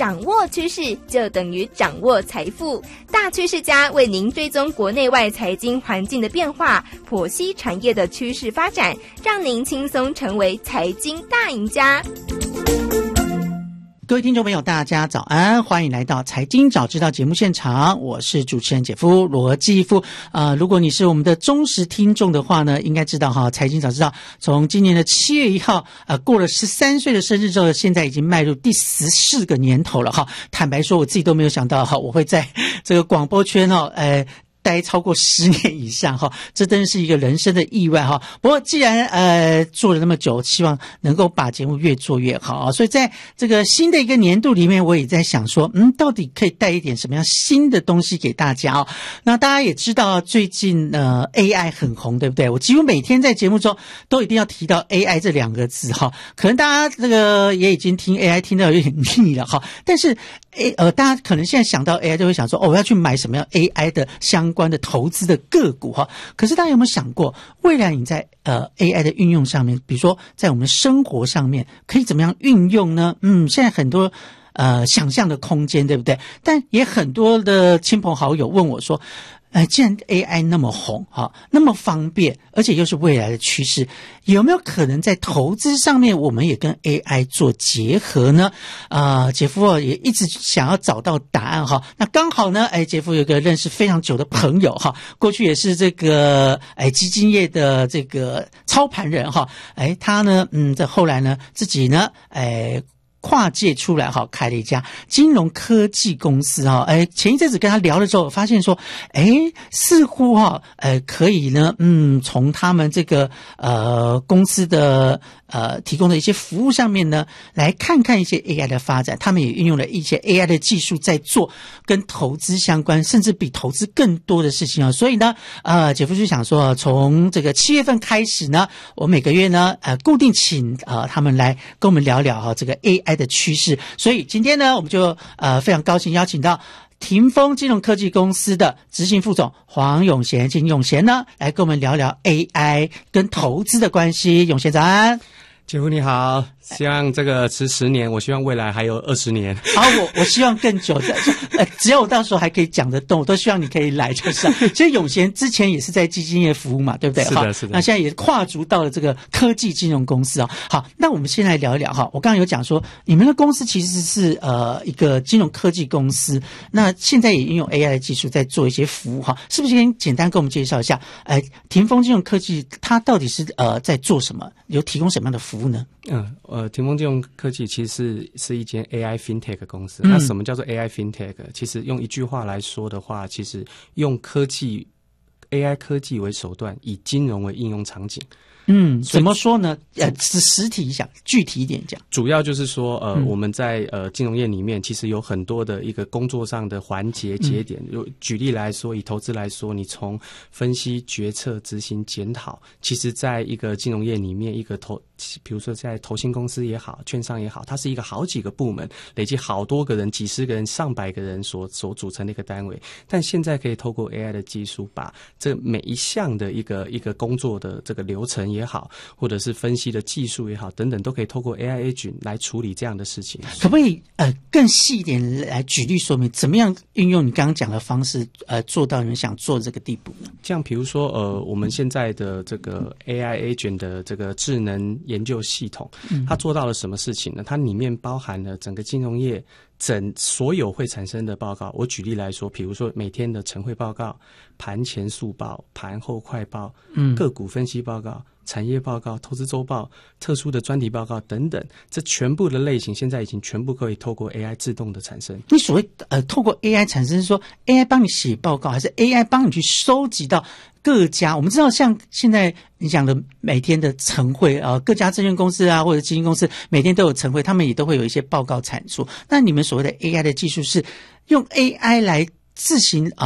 掌握趋势就等于掌握财富。大趋势家为您追踪国内外财经环境的变化，剖析产业的趋势发展，让您轻松成为财经大赢家。 各位听众朋友大家早安，欢迎来到财经早知道节目现场，我是主持人姐夫罗继夫。如果你是我们的忠实听众的话呢，应该知道哈，财经早知道从今年的7月1号过了13岁的生日之后，现在已经迈入第14个年头了哈。坦白说我自己都没有想到哈，我会在这个广播圈待超过10年以上哈，这真是一个人生的意外哈。不过既然做了那么久，希望能够把节目越做越好啊。所以在这个新的一个年度里面，我也在想说，到底可以带一点什么样新的东西给大家哦。那大家也知道，最近AI 很红，对不对？我几乎每天在节目中都一定要提到 AI 这2个字哈。可能大家这个也已经听 AI 听到有点腻了哈，但是大家可能现在想到 AI 就会想说，我要去买什么样 AI 的相关的投资的个股哈。可是大家有没有想过，未来你在AI 的运用上面，比如说在我们生活上面可以怎么样运用呢？现在很多想象的空间，对不对？但也很多的亲朋好友问我说，既然 AI 那么红那么方便，而且又是未来的趋势，有没有可能在投资上面我们也跟 AI 做结合呢？姐夫也一直想要找到答案哈。那刚好呢，姐夫有个认识非常久的朋友哈，过去也是这个基金业的这个操盘人哈，他呢这后来呢自己呢跨界出来开了一家金融科技公司前一阵子跟他聊的时候，发现说似乎可以呢从他们这个公司的提供的一些服务上面呢，来看看一些 AI 的发展。他们也运用了一些 AI 的技术在做跟投资相关，甚至比投资更多的事情所以呢姐夫就想说，从这个7月份开始呢，我每个月呢固定请他们来跟我们聊聊这个 AI 的趋势。所以今天呢，我们就非常高兴邀请到霆锋金融科技公司的执行副总黄永贤，请永贤呢来跟我们聊聊 AI 跟投资的关系。永贤早安。 姐夫你好，希望这个迟10年，我希望未来还有20年。 我希望更久的，只要我到时候还可以讲得动，我都希望你可以来，就是其实永贤之前也是在基金业服务嘛，对不对？ 是的，是的。 那现在也跨足到了这个科技金融公司好，那我们先来聊一聊我刚刚有讲说，你们的公司其实是一个金融科技公司，那现在也运用 AI 的技术在做一些服务是不是可以简单跟我们介绍一下霆锋金融科技它到底是在做什么，有提供什么样的服务呢？ 霆锋金融科技其实是一间 AI FinTech 公司。那什么叫做 AI FinTech？其实用一句话来说的话，其实用AI 科技为手段，以金融为应用场景。 怎么说呢？实体一下，具体一点讲。 主要就是说，我们在金融业里面，其实有很多的一个工作上的环节节点。举例来说，以投资来说，你从分析、决策、执行、检讨，其实在一个金融业里面，比如说在投信公司也好，券商也好，它是一个好几个部门，累积好多个人、几十个人、上百个人所组成的一个单位。但现在可以透过 AI 的技术，把这每一项的一个工作的这个流程也好，或者是分析的技术也好等等，都可以透过 AI Agent 来处理这样的事情。 可不可以更细一点来举例说明，怎么样运用你刚刚讲的方式做到你们想做的这个地步呢？ 这样比如说我们现在的这个 AI Agent 的这个智能研究系统，它做到了什么事情呢？它里面包含了整个金融业所有会产生的报告。我举例来说，比如说每天的晨会报告、盘前速报、盘后快报、个股分析报告、产业报告、投资周报、特殊的专题报告等等，这全部的类型现在已经全部可以透过 AI 自动的产生。 你所谓透过 AI 产生，是说 AI 帮你写报告，还是 AI 帮你去收集到各家？我们知道像现在你讲的每天的晨会各家证券公司或者基金公司每天都有晨会，他们也都会有一些报告产出。那你们所谓的 AI 的技术是用 AI 来自行